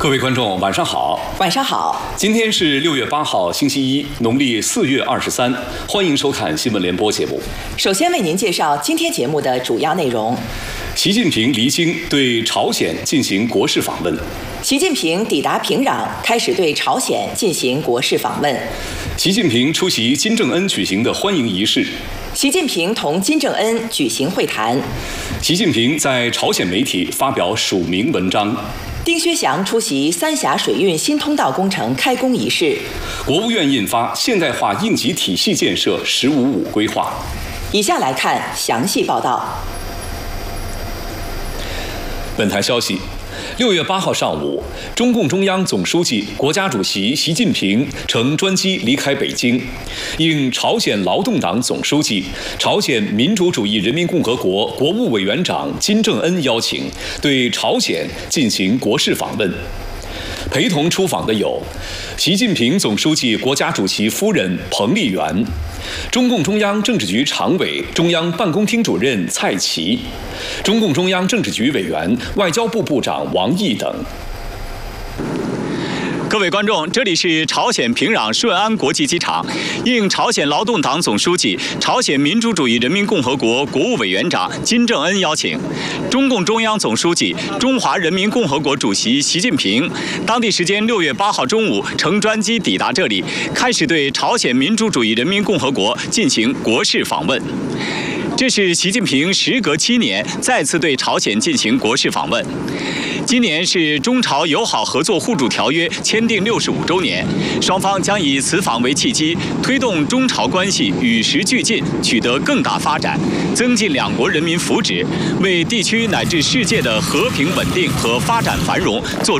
各位观众，晚上好。 晚上好。 今天是6月8号，星期一，农历4月23。欢迎收看新闻联播节目。 首先为您介绍今天节目的主要内容： 习近平离京对朝鲜进行国事访问； 习近平抵达平壤，开始对朝鲜进行国事访问； 习近平出席金正恩举行的欢迎仪式； 习近平同金正恩举行会谈； 习近平在朝鲜媒体发表署名文章； 丁薛祥出席三峡水运新通道工程开工仪式； 国务院印发现代化应急体系建设“十五五”规划。 以下来看详细报道。 本台消息，6月8号上午，中共中央总书记、国家主席习近平乘专机离开北京，应朝鲜劳动党总书记、朝鲜民主主义人民共和国国务委员长金正恩邀请，对朝鲜进行国事访问。陪同出访的有习近平总书记国家主席夫人彭丽媛、中共中央政治局常委、中央办公厅主任蔡奇、中共中央政治局委员、外交部部长王毅等。 各位观众，这里是朝鲜平壤顺安国际机场。应朝鲜劳动党总书记、朝鲜民主主义人民共和国国务委员长金正恩邀请，中共中央总书记、中华人民共和国主席习近平当地时间6月8号中午乘专机抵达这里，开始对朝鲜民主主义人民共和国进行国事访问。这是习近平时隔7年再次对朝鲜进行国事访问。今年是中朝友好合作互助条约签订65周年，双方将以此访为契机，推动中朝关系与时俱进，取得更大发展，增进两国人民福祉，为地区乃至世界的和平稳定和发展繁荣做